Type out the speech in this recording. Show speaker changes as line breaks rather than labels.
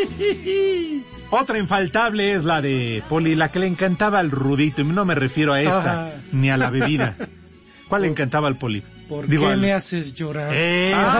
Otra infaltable es la de Poli, la que le encantaba al Rudito, y no me refiero a esta, ni a la bebida. ¿Cuál le encantaba al Poli?
¿Por qué me haces llorar?